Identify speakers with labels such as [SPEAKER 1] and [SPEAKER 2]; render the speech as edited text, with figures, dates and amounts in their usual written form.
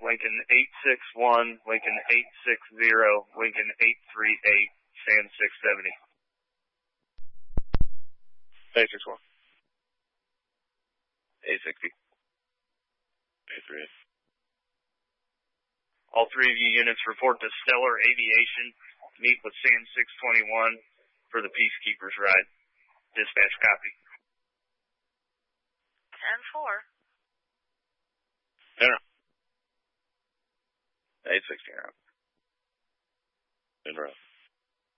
[SPEAKER 1] Lincoln 861, Lincoln 860, Lincoln 838, San 670.
[SPEAKER 2] 861.
[SPEAKER 1] 860.
[SPEAKER 2] 838.
[SPEAKER 1] All three of you units report to Stellar Aviation. Meet with San 621 for the Peacekeepers ride. Dispatch copy.
[SPEAKER 3] 10-4.
[SPEAKER 2] Enter.
[SPEAKER 1] 860.
[SPEAKER 2] Enter.